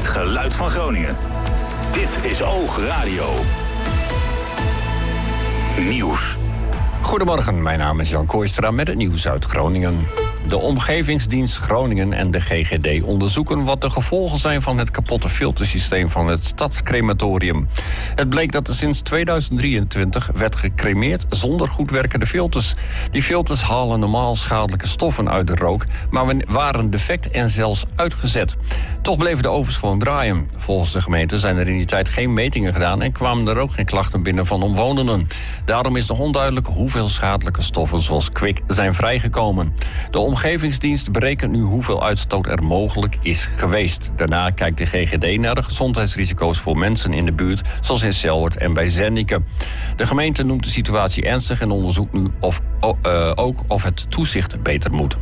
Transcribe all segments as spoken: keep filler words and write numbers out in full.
Het geluid van Groningen. Dit is Oog Radio. Nieuws. Goedemorgen, mijn naam is Jan Kooistra met het nieuws uit Groningen. De Omgevingsdienst Groningen en de G G D onderzoeken wat de gevolgen zijn van het kapotte filtersysteem van het stadscrematorium. Het bleek dat er sinds tweeduizend drieëntwintig werd gecremeerd zonder goed werkende filters. Die filters halen normaal schadelijke stoffen uit de rook, maar waren defect en zelfs uitgezet. Toch bleven de ovens gewoon draaien. Volgens de gemeente zijn er in die tijd geen metingen gedaan en kwamen er ook geen klachten binnen van omwonenden. Daarom is nog onduidelijk hoeveel schadelijke stoffen zoals kwik zijn vrijgekomen. De Omgevingsdienst berekent nu hoeveel uitstoot er mogelijk is geweest. Daarna kijkt de G G D naar de gezondheidsrisico's voor mensen in de buurt, zoals in Selwert en bij Zernike. De gemeente noemt de situatie ernstig en onderzoekt nu of, uh, ook of het toezicht beter moet.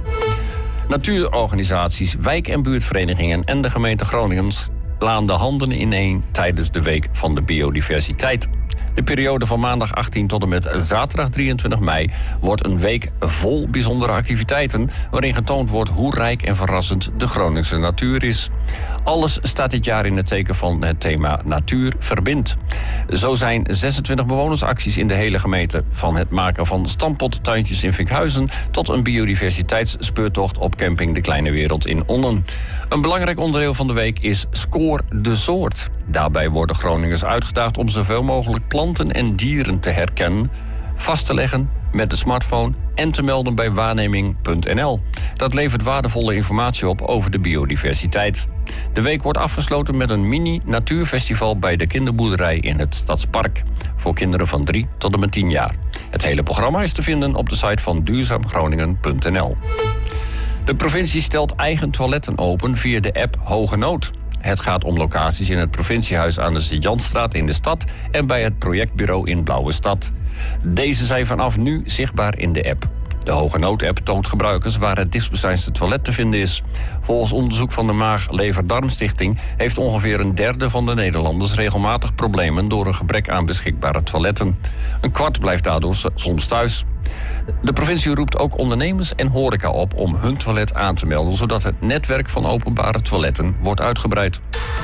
Natuurorganisaties, wijk- en buurtverenigingen en de gemeente Groningen slaan de handen ineen tijdens de Week van de Biodiversiteit. De periode van maandag achttien tot en met zaterdag drieëntwintig mei wordt een week vol bijzondere activiteiten, waarin getoond wordt hoe rijk en verrassend de Groningse natuur is. Alles staat dit jaar in het teken van het thema Natuur verbindt. Zo zijn zesentwintig bewonersacties in de hele gemeente, van het maken van stampottuintjes in Vinkhuizen tot een biodiversiteitsspeurtocht op camping De Kleine Wereld in Onnen. Een belangrijk onderdeel van de week is Scoor de Soort. Daarbij worden Groningers uitgedaagd om zoveel mogelijk planten en dieren te herkennen, vast te leggen met de smartphone en te melden bij waarneming punt n l. Dat levert waardevolle informatie op over de biodiversiteit. De week wordt afgesloten met een mini-natuurfestival bij de kinderboerderij in het Stadspark, voor kinderen van drie tot en met tien jaar. Het hele programma is te vinden op de site van duurzaam groningen punt n l. De provincie stelt eigen toiletten open via de app Hoge Nood. Het gaat om locaties in het provinciehuis aan de Sint-Jansstraat in de stad en bij het projectbureau in Blauwe Stad. Deze zijn vanaf nu zichtbaar in de app. De Hoge Nood-app toont gebruikers waar het dichtstbijzijnde toilet te vinden is. Volgens onderzoek van de Maag-Lever-Darmstichting heeft ongeveer een derde van de Nederlanders regelmatig problemen door een gebrek aan beschikbare toiletten. Een kwart blijft daardoor soms thuis. De provincie roept ook ondernemers en horeca op om hun toilet aan te melden, zodat het netwerk van openbare toiletten wordt uitgebreid.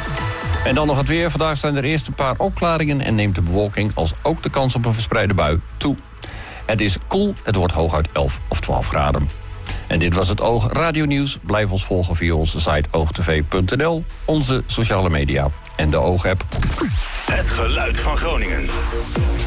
En dan nog het weer. Vandaag zijn er eerst een paar opklaringen en neemt de bewolking als ook de kans op een verspreide bui toe. Het is koel, het wordt hooguit elf of twaalf graden. En dit was het Oog Radio Nieuws. Blijf ons volgen via onze site oogtv punt n l, onze sociale media en de Oog-app. Het geluid van Groningen.